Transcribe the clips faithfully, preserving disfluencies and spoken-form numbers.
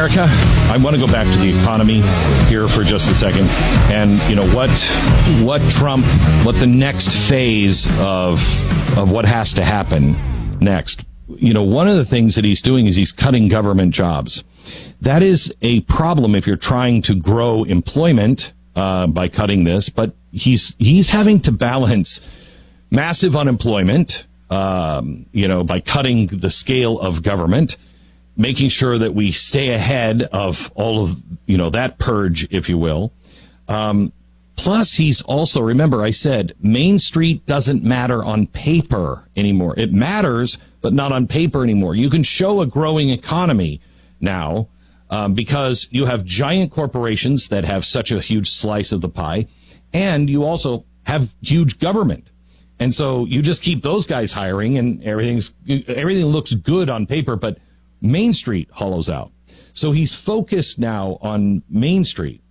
America, I want to go back to the economy here for just a second. And, you know, what what Trump, what the next phase of of what has to happen next. You know, one of the things that he's doing is he's cutting government jobs. That is a problem if you're trying to grow employment uh, by cutting this. But he's he's having to balance massive unemployment, um, you know, by cutting the scale of government, making sure that we stay ahead of all of, you know, that purge, if you will. Um, plus, he's also, remember, I said Main Street doesn't matter on paper anymore. It matters, but not on paper anymore. You can show a growing economy now um, because you have giant corporations that have such a huge slice of the pie, and you also have huge government. And so you just keep those guys hiring, and everything's everything looks good on paper, but Main Street hollows out. So he's focused now on Main Street.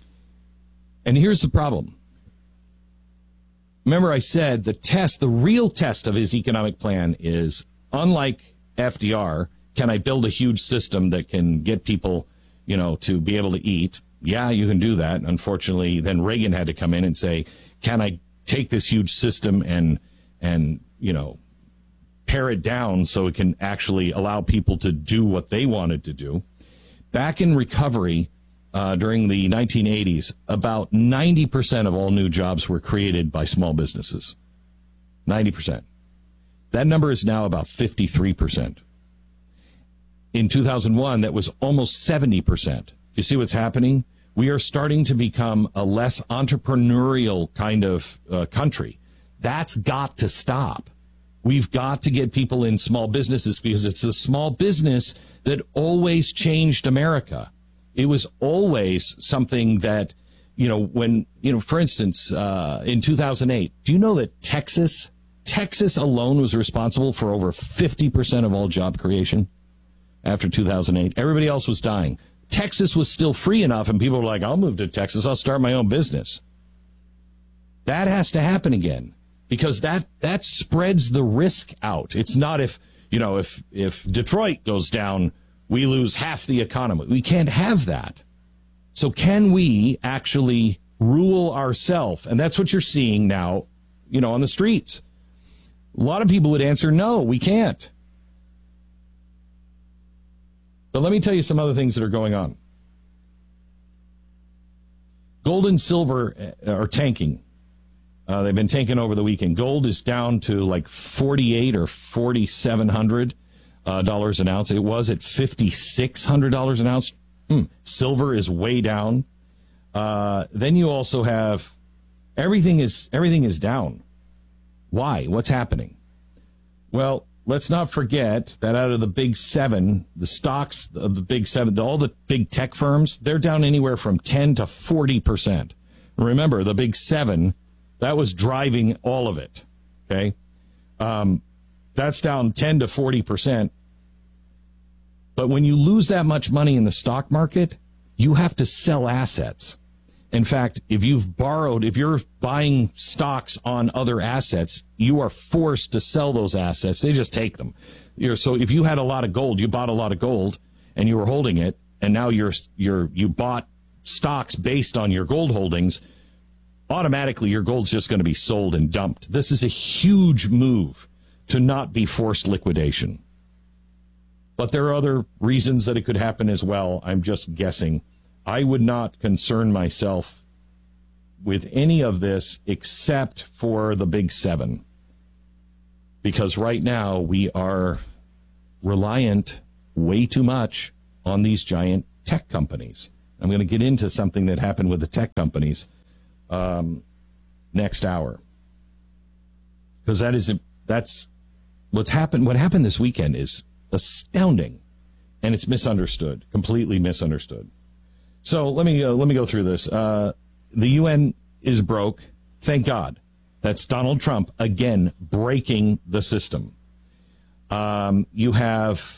And here's the problem. Remember I said the test, the real test of his economic plan is, unlike F D R, can I build a huge system that can get people, you know, to be able to eat? Yeah, you can do that. Unfortunately, then Reagan had to come in and say, can I take this huge system and, and, you know, pare it down so it can actually allow people to do what they wanted to do. Back in recovery, uh, during the nineteen eighties, about ninety percent of all new jobs were created by small businesses. ninety percent. That number is now about fifty-three percent. In two thousand one, that was almost seventy percent. You see what's happening? We are starting to become a less entrepreneurial kind of uh, country. That's got to stop. We've got to get people in small businesses because it's the small business that always changed America. It was always something that, you know, when, you know, for instance, uh, in two thousand eight, do you know that Texas, Texas alone was responsible for over fifty percent of all job creation after two thousand eight? Everybody else was dying. Texas was still free enough, and people were like, I'll move to Texas. I'll start my own business. That has to happen again, because that, that spreads the risk out. It's not if, you know, if, if Detroit goes down, we lose half the economy. We can't have that. So can we actually rule ourselves? And that's what you're seeing now, you know, on the streets. A lot of people would answer, no, we can't. But let me tell you some other things that are going on. Gold and silver are tanking. Uh, they've been tanking over the weekend. Gold is down to like forty-eight or forty-seven hundred uh, dollars an ounce. It was at fifty-six hundred dollars an ounce. Hmm. Silver is way down. Uh, then you also have everything is everything is down. Why? What's happening? Well, let's not forget that out of the big seven, the stocks of the big seven, all the big tech firms, they're down anywhere from ten to forty percent. Remember, the big seven, that was driving all of it. Okay. Um, that's down ten to forty percent. But when you lose that much money in the stock market, you have to sell assets. In fact, if you've borrowed, if you're buying stocks on other assets, you are forced to sell those assets. They just take them. You're, so if you had a lot of gold, you bought a lot of gold and you were holding it, and now you're, you're, you bought stocks based on your gold holdings, automatically your gold's just going to be sold and dumped. This is a huge move to not be forced liquidation. But there are other reasons that it could happen as well. I'm just guessing. I would not concern myself with any of this except for the big seven. Because right now we are reliant way too much on these giant tech companies. I'm going to get into something that happened with the tech companies um, next hour. Because that is, that's what's happened. What happened this weekend is astounding, and it's misunderstood, completely misunderstood. So let me uh, let me go through this. Uh, the U N is broke. Thank God. That's Donald Trump again breaking the system. Um, you have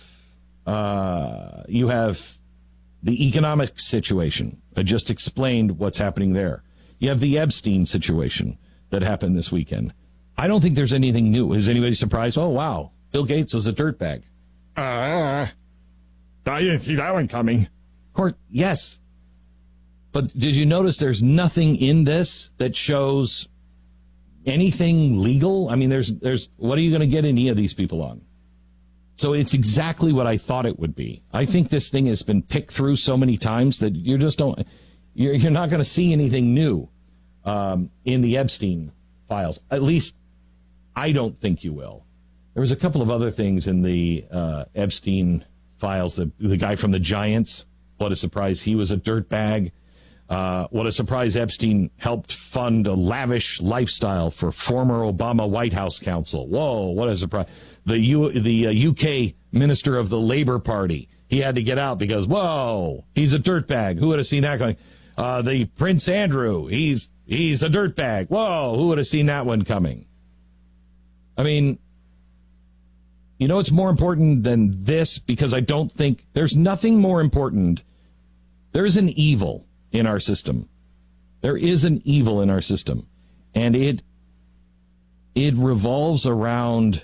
uh, you have the economic situation. I just explained what's happening there. You have the Epstein situation that happened this weekend. I don't think there's anything new. Is anybody surprised? Oh wow, Bill Gates was a dirtbag. Uh, I didn't see that one coming. course, yes. But did you notice there's nothing in this that shows anything legal? I mean, there's, there's, what are you going to get any of these people on? So it's exactly what I thought it would be. I think this thing has been picked through so many times that you just don't, you're, you're not going to see anything new um, in the Epstein files. At least I don't think you will. There was a couple of other things in the uh, Epstein files. The, the guy from the Giants, what a surprise. He was a dirtbag. Uh, what a surprise. Epstein helped fund a lavish lifestyle for former Obama White House counsel. Whoa, what a surprise. The U, the uh, U K Minister of the Labour Party, he had to get out because, whoa, he's a dirtbag. Who would have seen that going? Uh, the Prince Andrew, he's he's a dirtbag. Whoa, who would have seen that one coming? I mean, you know what's more important than this? Because I don't think there's nothing more important. There's an evil in our system. There is an evil in our system. And it it revolves around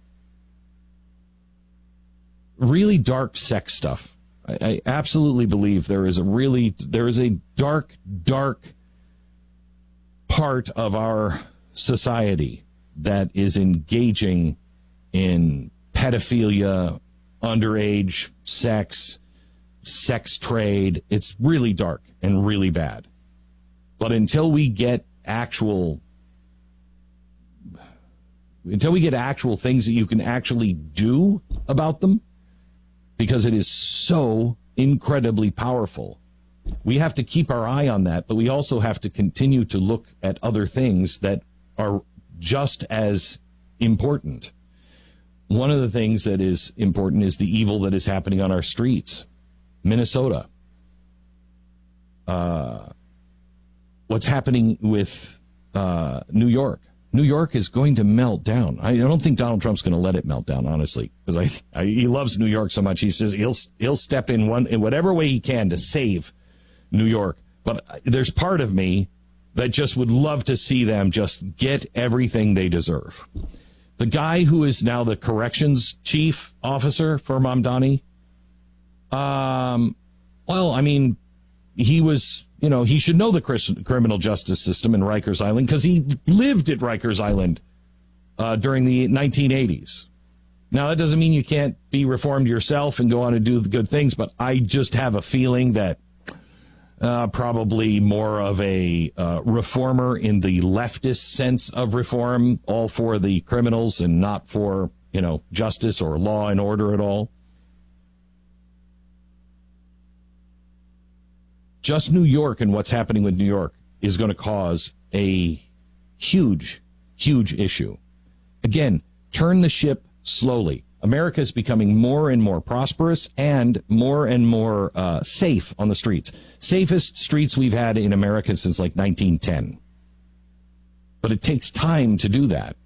really dark sex stuff. I, I absolutely believe there is a really, there is a dark, dark part of our society that is engaging in pedophilia, underage sex, sex trade. It's really dark and really bad. But until we get actual, until we get actual things that you can actually do about them, because it is so incredibly powerful, we have to keep our eye on that, but we also have to continue to look at other things that are just as important. One of the things that is important is the evil that is happening on our streets. Minnesota. Uh, what's happening with uh, New York? New York is going to melt down. I don't think Donald Trump's going to let it melt down, honestly, because I, I he loves New York so much. He says he'll he'll step in one in whatever way he can to save New York. But there's part of me that just would love to see them just get everything they deserve. The guy who is now the corrections chief officer for Mamdani, um, well, I mean, he was, you know, he should know the criminal justice system in Rikers Island because he lived at Rikers Island uh, during the nineteen eighties. Now, that doesn't mean you can't be reformed yourself and go on and do the good things, but I just have a feeling that uh, probably more of a uh, reformer in the leftist sense of reform, all for the criminals and not for, you know, justice or law and order at all. Just New York and what's happening with New York is going to cause a huge, huge issue. Again, turn the ship slowly. America is becoming more and more prosperous and more and more uh, safe on the streets. Safest streets we've had in America since like nineteen ten. But it takes time to do that.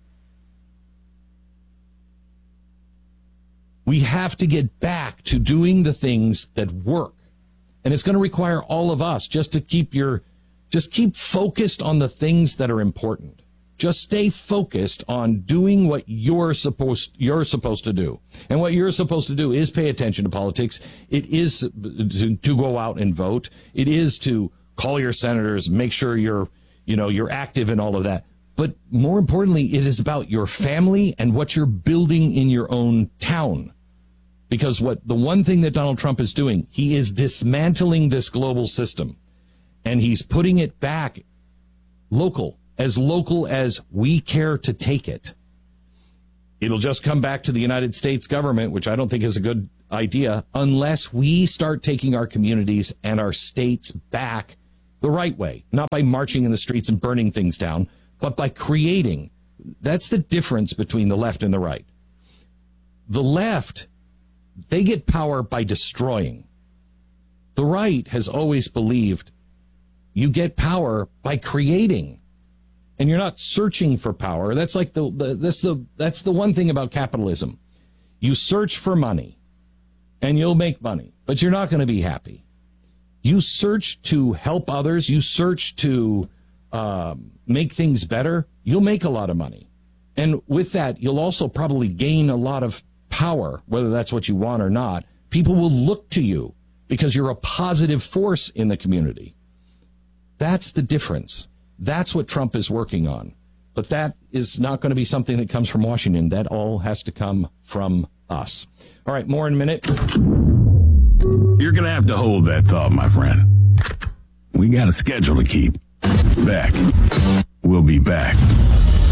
We have to get back to doing the things that work. And it's going to require all of us just to keep your, just keep focused on the things that are important. Just stay focused on doing what you're supposed, you're supposed to do. And what you're supposed to do is pay attention to politics. It is to, to go out and vote. It is to call your senators, make sure you're, you know, you're active in all of that. But more importantly, it is about your family and what you're building in your own town. Because what the one thing that Donald Trump is doing, he is dismantling this global system and he's putting it back local, as local as we care to take it. It'll just come back to the United States government, which I don't think is a good idea, unless we start taking our communities and our states back the right way, not by marching in the streets and burning things down, but by creating. That's the difference between the left and the right. The left, they get power by destroying. The right has always believed you get power by creating. And you're not searching for power. That's like the, the that's the that's the one thing about capitalism. You search for money and you'll make money, but you're not going to be happy. You search to help others, you search to um, make things better, you'll make a lot of money. And with that, you'll also probably gain a lot of power, whether that's what you want or not. People will look to you because you're a positive force in the community. That's the difference. That's what Trump is working on. But that is not going to be something that comes from Washington. That all has to come from us. All right, more in a minute. You're going to have to hold that thought, my friend. We got a schedule to keep. Back. We'll be back.